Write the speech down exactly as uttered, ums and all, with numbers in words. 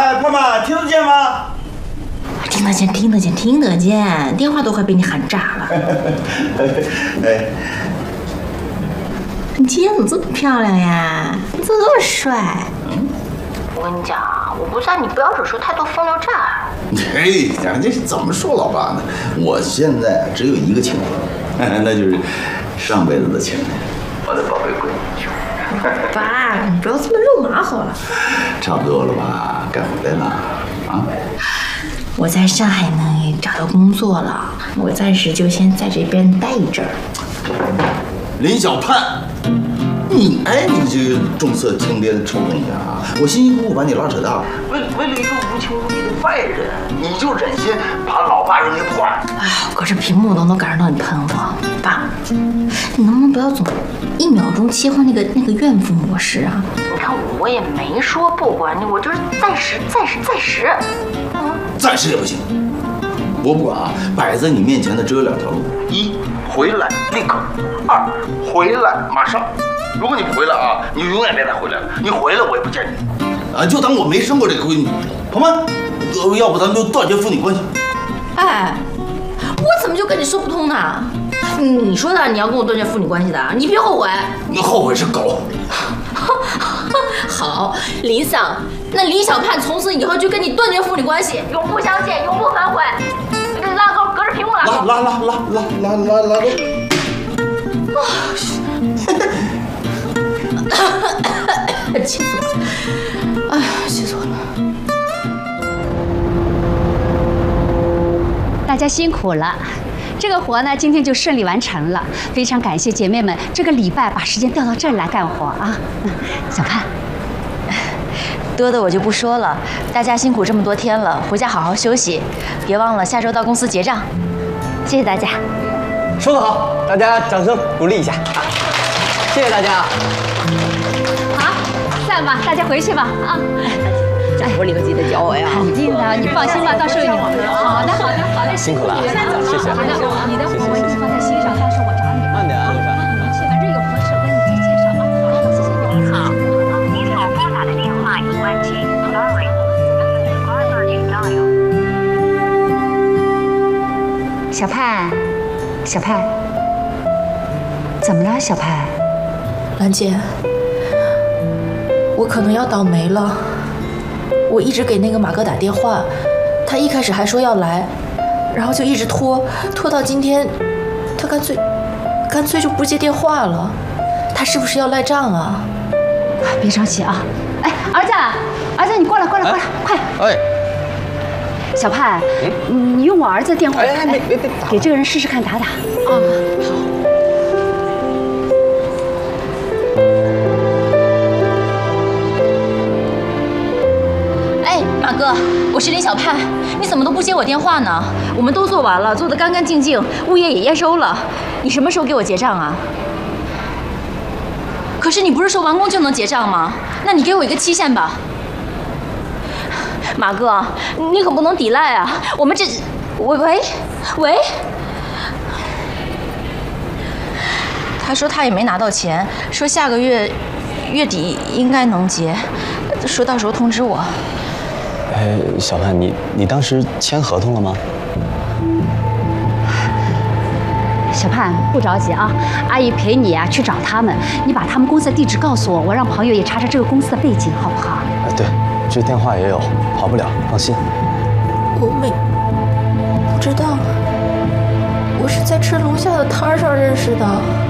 哎，胖胖，听得见吗？ 听得见，听得见，听得见，电话都快被你喊炸了。 哎， 你今天怎么这么漂亮呀？你怎么这么帅？嗯，我跟你讲啊，我不是让你不要惹出太多风流债。 嘿，这怎么说，老爸呢？我现在只有一个情人，那就是上辈子的情人，我的宝贝闺女。 爸，你不要这么肉麻好了。 差不多了吧？该回来了啊。 我在上海呢找到工作了，我暂时就先在这边待一阵儿。 林小盼，你哎，你这个重色轻烈的臭东西啊！我辛辛苦苦把你拉扯大，为为了一个无情无义的外人，你就忍心把老爸扔下不管？ 哎呀，隔着屏幕都能感受到你喷我，爸，你能不能不要总一秒钟切换那个那个怨妇模式啊？你看我也没说不管你，我就是暂时暂时暂时，啊， 暂时也不行，我不管啊！摆在你面前的只有两条路：一回来立刻，二回来马上。如果你不回来啊，你永远别再回来了。你回来我也不见你，啊，就当我没生过这个闺女。鹏鹏，要不咱们就断绝父女关系。 哎，我怎么就跟你说不通呢？你说的，你要跟我断绝父女关系的，你别后悔。 你后悔是狗。 好，林桑，那李小盼从此以后就跟你断绝父女关系，永不相见，永不反悔。拉钩，隔着屏幕拉钩。 拉拉拉拉拉拉拉拉钩。 气死我了！哎呀，气死我了！ 大家辛苦了，这个活呢今天就顺利完成了，非常感谢姐妹们这个礼拜把时间调到这儿来干活啊。小盼， 多的我就不说了，大家辛苦这么多天了，回家好好休息，别忘了下周到公司结账。谢谢大家。 说得好，大家掌声鼓励一下，谢谢大家。 好，散吧，大家回去吧啊。 家活里头记得教我呀。 肯定的，你放心吧，到时候有你好的，好的，好的，好的， 辛苦了，谢谢。 好的，你的活我一定放在心上，到时候我找你。 慢点啊，路上。 去，反正有合适我跟你介绍啊。好，谢谢你。 您好，您所拨打的电话已关机 ，Sorry, the subscriber you dial。 小盼，小盼，怎么了，小盼？ 兰姐，我可能要倒霉了。我一直给那个马哥打电话，他一开始还说要来，然后就一直拖，拖到今天，他干脆，干脆就不接电话了。他是不是要赖账啊？ 别着急啊！哎，儿子，儿子，你过来，过来，过来，快！ 哎， 小盼，嗯，你用我儿子的电话， 哎，别别别， 给这个人试试看打打。啊，好。 马哥，我是林小盼，你怎么都不接我电话呢？我们都做完了，做得干干净净，物业也验收了，你什么时候给我结账啊？可是你不是说完工就能结账吗？那你给我一个期限吧。马哥，你可不能抵赖啊！我们这，喂喂喂，他说他也没拿到钱，说下个月月底应该能结，说到时候通知我。 哎，小盼，你你当时签合同了吗？ 小盼，不着急啊，阿姨陪你啊去找他们，你把他们公司的地址告诉我，我让朋友也查查这个公司的背景，好不好？ 哎，对，这电话也有，跑不了，放心。 我没不知道，我是在吃楼下的摊上认识的。